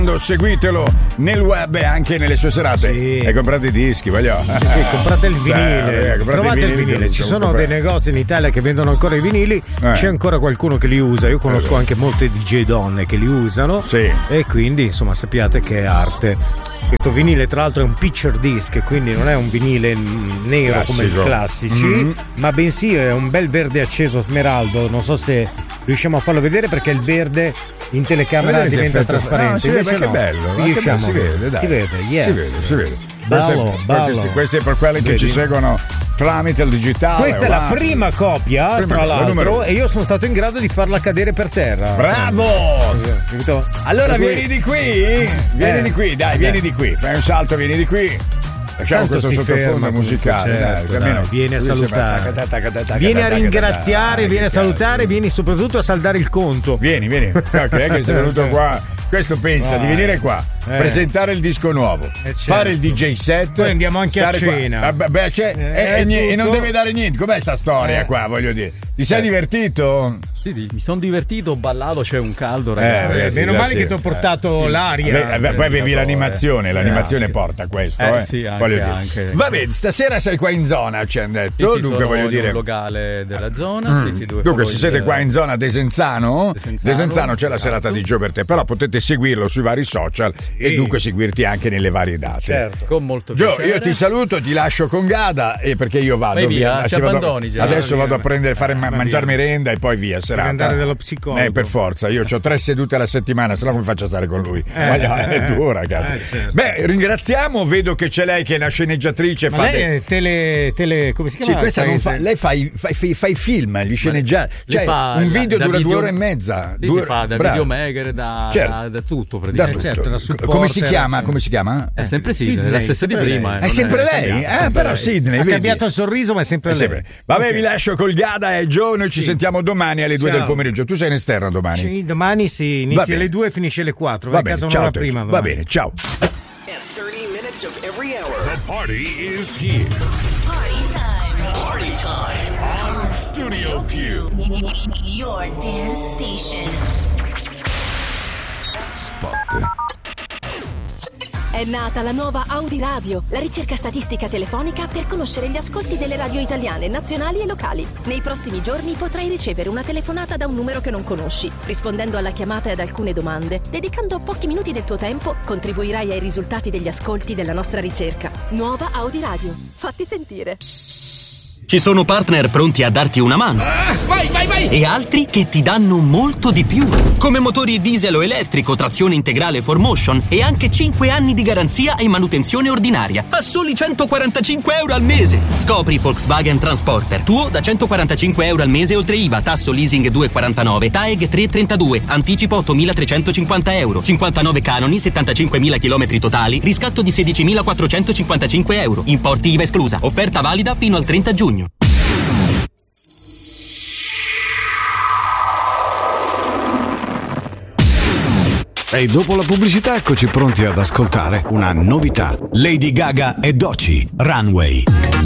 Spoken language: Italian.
seguitelo nel web e anche nelle sue serate. Sì. E comprate i dischi, voglio. Sì, comprate il vinile. Comprate Trovate il vinile. Ci sono dei negozi in Italia che vendono ancora i vinili. C'è ancora qualcuno che li usa. Io conosco anche molte DJ donne che li usano. Sì. E quindi, insomma, sappiate che è arte. Questo vinile, tra l'altro, è un picture disc, quindi non è un vinile nero come i classici, ma bensì è un bel verde acceso smeraldo. Non so se riusciamo a farlo vedere perché il verde in telecamera diventa trasparente. Invece che bello, si vede, dai. Si vede, yes. Si vede. Bello. Questi è per quelli che ci seguono tramite il digitale. Questa è la prima copia, tra l'altro, e io sono stato in grado di farla cadere per terra. Bravo! Allora vieni di qui, vieni di qui, fai un salto, vieni di qui. Facciamo questo sottofondo musicale, certo, dai, vieni a salutare, vieni a ringraziare, vieni a salutare, vieni soprattutto a saldare il conto. Vieni, ok, che sei venuto qua. Questo pensa di venire qua, presentare il disco nuovo, fare il DJ set, poi andiamo anche a cena. E non deve dare niente. Com'è sta storia qua, voglio dire? Ti sei divertito? Sì, mi sono divertito, ho ballato, c'è un caldo, ragazzi. Meno male che ti ho portato l'aria. Poi avevi l'animazione porta questo. Sì, anche. Va bene, stasera sei qua in zona, ci hanno detto. Dunque voglio dire, un locale della zona. Dunque, se siete qua in zona Desenzano c'è la serata di Gio per te, però potete seguirlo sui vari social e dunque seguirti anche nelle varie date. Certo, con molto Gio, piacere. io ti saluto, ti lascio con Gada perché io vado. Vai via, ci abbandoni già. Adesso vado a fare mangiare merenda e poi via. Per andare dallo psicologo. Per forza, io ho 3 sedute alla settimana, se no come faccio a stare con lui? È dura, cazzo. Certo. Beh, ringraziamo, vedo che c'è lei che è una sceneggiatrice. Ma lei è tele come si chiama? Sì, questa non fa. Lei fai film, gli sceneggiati. Cioè, un video dura 2 ore e mezza. Sì, si fa da videomaker, da tutto praticamente. Certo, come si chiama? È sempre Sidney, la stessa di prima. È sempre lei? Però Sidney. Ha cambiato il sorriso, ma è sempre lei. Vabbè, vi lascio col Gada e Gio, noi ci sentiamo domani alle 2 del pomeriggio. Tu sei in esterno domani? Sì, domani si inizia alle 2 e finisce alle 4. Va bene, ciao. Prima, va bene, ciao. At 30 minutes of every hour. The party is here. Party time On Studio Q. Your dance station. Spot. È nata la nuova Audi Radio, la ricerca statistica telefonica per conoscere gli ascolti delle radio italiane, nazionali e locali. Nei prossimi giorni potrai ricevere una telefonata da un numero che non conosci. Rispondendo alla chiamata e ad alcune domande, dedicando pochi minuti del tuo tempo, contribuirai ai risultati degli ascolti della nostra ricerca. Nuova Audi Radio. Fatti sentire. Ci sono partner pronti a darti una mano. Vai! E altri che ti danno molto di più. Come motori diesel o elettrico, trazione integrale 4Motion e anche 5 anni di garanzia e manutenzione ordinaria. A soli 145 euro al mese. Scopri Volkswagen Transporter. Tuo da 145 euro al mese oltre IVA, tasso leasing 2,49, TAEG 3,32, anticipo 8.350 euro, 59 canoni, 75.000 chilometri totali, riscatto di 16.455 euro. Importi IVA esclusa. Offerta valida fino al 30 giugno. E dopo la pubblicità eccoci pronti ad ascoltare una novità. Lady Gaga e Doechii, Runway.